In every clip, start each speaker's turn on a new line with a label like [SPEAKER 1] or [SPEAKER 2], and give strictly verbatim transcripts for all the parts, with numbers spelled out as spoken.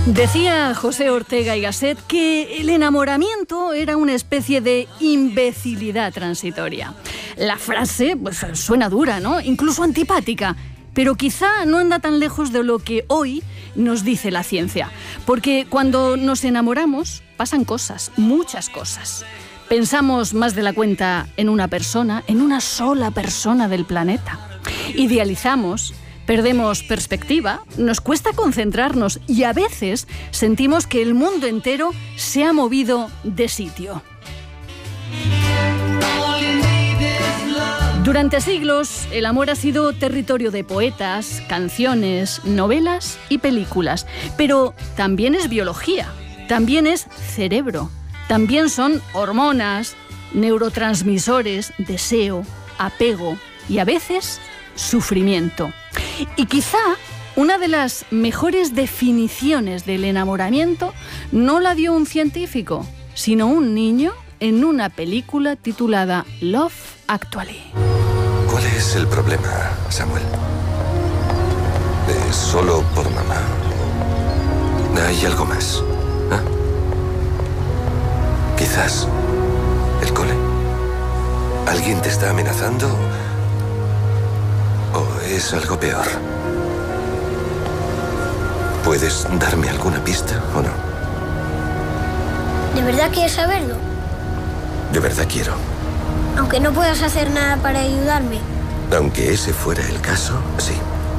[SPEAKER 1] Decía José Ortega y Gasset que el enamoramiento era una especie de imbecilidad transitoria. La frase pues, suena dura, ¿no? Incluso antipática, pero quizá no anda tan lejos de lo que hoy nos dice la ciencia. Porque cuando nos enamoramos pasan cosas, muchas cosas. Pensamos más de la cuenta en una persona, en una sola persona del planeta. Idealizamos, perdemos perspectiva, nos cuesta concentrarnos y a veces sentimos que el mundo entero se ha movido de sitio. Durante siglos, el amor ha sido territorio de poetas, canciones, novelas y películas. Pero también es biología, también es cerebro, también son hormonas, neurotransmisores, deseo, apego y a veces sufrimiento. Y quizá una de las mejores definiciones del enamoramiento no la dio un científico, sino un niño en una película titulada Love Actually.
[SPEAKER 2] ¿Cuál es el problema, Samuel? ¿Es solo por mamá? ¿Hay algo más? ¿Ah? Quizás el cole. ¿Alguien te está amenazando? ¿O es algo peor? ¿Puedes darme alguna pista o no?
[SPEAKER 3] ¿De verdad quieres saberlo?
[SPEAKER 2] De verdad quiero.
[SPEAKER 3] Aunque no puedas hacer nada para ayudarme.
[SPEAKER 2] Aunque ese fuera el caso, sí.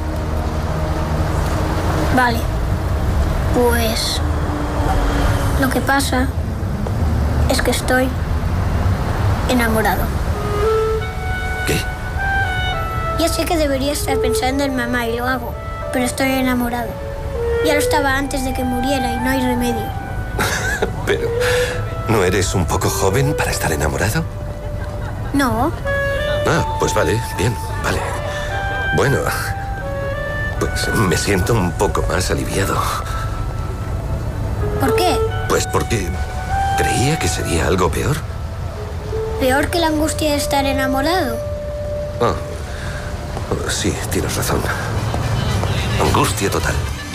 [SPEAKER 3] Vale. Pues... lo que pasa es que estoy enamorado.
[SPEAKER 2] ¿Qué?
[SPEAKER 3] Ya sé que debería estar pensando en mamá y lo hago, pero estoy enamorado. Ya lo estaba antes de que muriera y no hay remedio.
[SPEAKER 2] Pero, ¿no eres un poco joven para estar enamorado?
[SPEAKER 3] No.
[SPEAKER 2] Ah, pues vale, bien, vale. Bueno, pues me siento un poco más aliviado.
[SPEAKER 3] ¿Por qué?
[SPEAKER 2] Pues porque creía que sería algo peor.
[SPEAKER 3] ¿Peor que la angustia de estar enamorado?
[SPEAKER 2] Oh, oh, sí, tienes razón. Angustia total.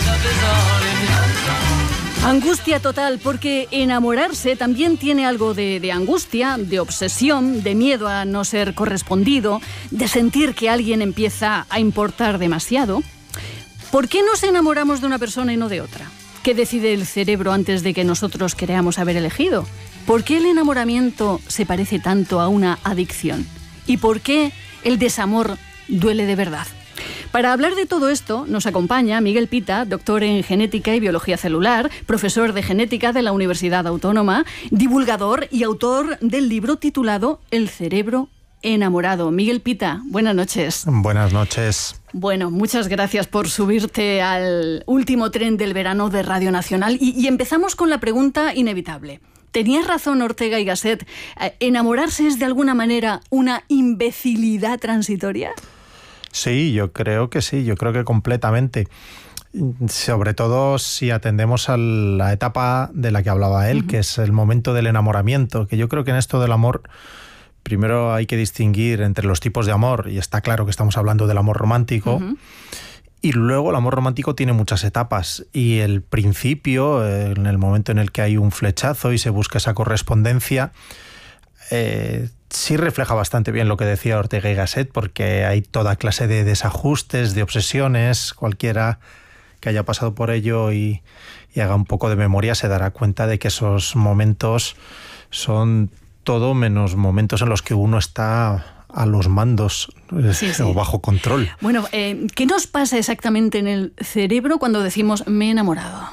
[SPEAKER 1] Angustia total, porque enamorarse también tiene algo de, de angustia, de obsesión, de miedo a no ser correspondido, de sentir que alguien empieza a importar demasiado. ¿Por qué nos enamoramos de una persona y no de otra? ¿Qué decide el cerebro antes de que nosotros creamos haber elegido? ¿Por qué el enamoramiento se parece tanto a una adicción? ¿Y por qué el desamor duele de verdad? Para hablar de todo esto nos acompaña Miguel Pita, doctor en genética y biología celular, profesor de genética de la Universidad Autónoma, divulgador y autor del libro titulado El cerebro enamorado. Miguel Pita, buenas noches.
[SPEAKER 4] Buenas noches.
[SPEAKER 1] Bueno, muchas gracias por subirte al último tren del verano de Radio Nacional y, y empezamos con la pregunta inevitable. ¿Tenías razón Ortega y Gasset? ¿Enamorarse es de alguna manera una imbecilidad transitoria?
[SPEAKER 4] Sí, yo creo que sí, yo creo que completamente. Sobre todo si atendemos a la etapa de la que hablaba él, uh-huh. que es el momento del enamoramiento, que yo creo que en esto del amor primero hay que distinguir entre los tipos de amor, y está claro que estamos hablando del amor romántico, uh-huh. y luego el amor romántico tiene muchas etapas, y el principio, en el momento en el que hay un flechazo y se busca esa correspondencia, eh, sí refleja bastante bien lo que decía Ortega y Gasset, porque hay toda clase de desajustes, de obsesiones. Cualquiera que haya pasado por ello y, y haga un poco de memoria se dará cuenta de que esos momentos son todo menos momentos en los que uno está a los mandos sí, sí. o bajo control.
[SPEAKER 1] Bueno, eh, ¿qué nos pasa exactamente en el cerebro cuando decimos me he enamorado?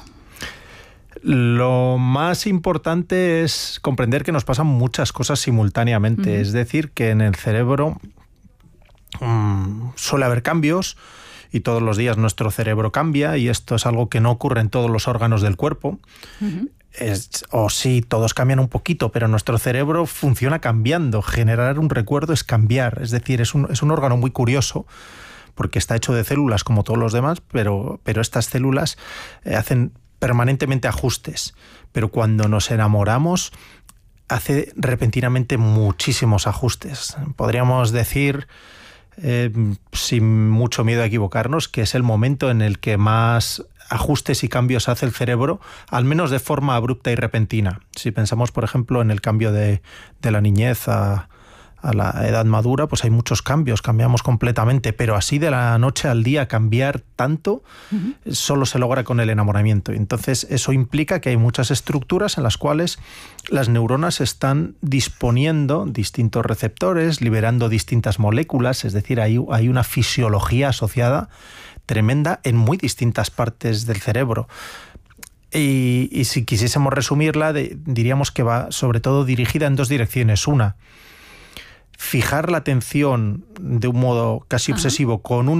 [SPEAKER 4] Lo más importante es comprender que nos pasan muchas cosas simultáneamente. Uh-huh. Es decir, que en el cerebro mmm, suele haber cambios y todos los días nuestro cerebro cambia, y esto es algo que no ocurre en todos los órganos del cuerpo. Uh-huh. Es, o sí, todos cambian un poquito, pero nuestro cerebro funciona cambiando. Generar un recuerdo es cambiar. Es decir, es un, es un órgano muy curioso porque está hecho de células como todos los demás, pero, pero estas células eh, hacen permanentemente ajustes, pero cuando nos enamoramos hace repentinamente muchísimos ajustes. Podríamos decir, eh, sin mucho miedo a equivocarnos, que es el momento en el que más ajustes y cambios hace el cerebro, al menos de forma abrupta y repentina. Si pensamos, por ejemplo, en el cambio de, de la niñez a, a la edad madura, pues hay muchos cambios, cambiamos completamente, pero así de la noche al día cambiar tanto, uh-huh. solo se logra con el enamoramiento. Entonces eso implica que hay muchas estructuras en las cuales las neuronas están disponiendo distintos receptores, liberando distintas moléculas, es decir, hay, hay una fisiología asociada tremenda en muy distintas partes del cerebro. Y, y si quisiésemos resumirla, de, diríamos que va sobre todo dirigida en dos direcciones. Una, fijar la atención de un modo casi obsesivo con un